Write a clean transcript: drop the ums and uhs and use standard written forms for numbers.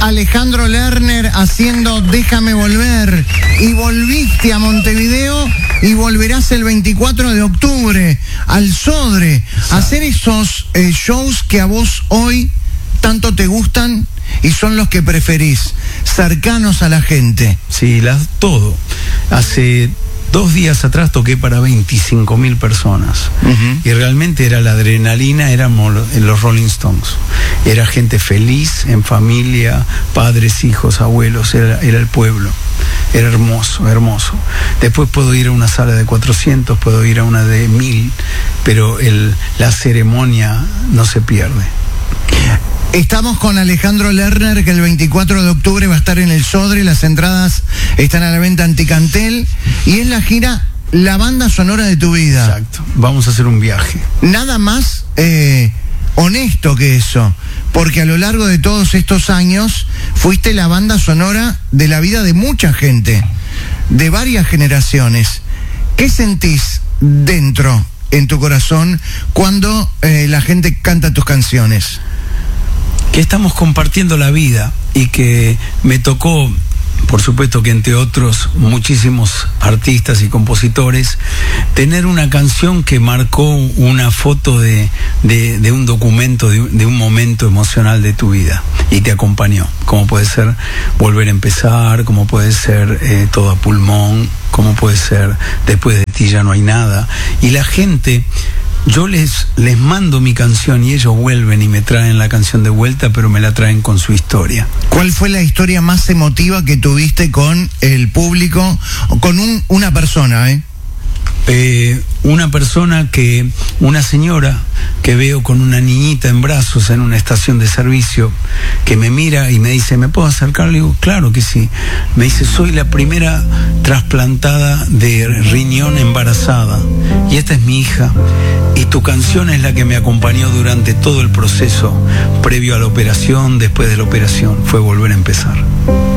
Alejandro Lerner haciendo Déjame Volver, y volviste a Montevideo y volverás el 24 de octubre al Sodre a hacer esos shows que a vos hoy tanto te gustan y son los que preferís, cercanos a la gente. Sí, todo. Hace 2 días atrás toqué para 25.000 personas. Y realmente era la adrenalina, éramos los Rolling Stones. Era gente feliz, en familia, padres, hijos, abuelos, era el pueblo. Era hermoso, hermoso. Después puedo ir a una sala de 400, puedo ir a una de 1000, pero la ceremonia no se pierde. Estamos con Alejandro Lerner, que el 24 de octubre va a estar en el Sodre. Las entradas están a la venta en Ticantel. Y es la gira La Banda Sonora de tu Vida. Exacto. Vamos a hacer un viaje. Nada más honesto que eso. Porque a lo largo de todos estos años fuiste la banda sonora de la vida de mucha gente, de varias generaciones. ¿Qué sentís dentro, en tu corazón, cuando la gente canta tus canciones? Que estamos compartiendo la vida y que me tocó, por supuesto que entre otros muchísimos artistas y compositores, tener una canción que marcó una foto de un documento, de un momento emocional de tu vida y te acompañó, como puede ser Volver a Empezar, como puede ser Todo a Pulmón, como puede ser Después de ti ya no hay nada. Y la gente, yo les mando mi canción y ellos vuelven y me traen la canción de vuelta, pero me la traen con su historia. ¿Cuál fue la historia más emotiva que tuviste con el público o con una persona, Una señora que veo con una niñita en brazos en una estación de servicio, que me mira y me dice, ¿me puedo acercar? Le digo, claro que sí. Me dice, soy la primera trasplantada de riñón embarazada y esta es mi hija y tu canción es la que me acompañó durante todo el proceso, previo a la operación, después de la operación, fue Volver a Empezar.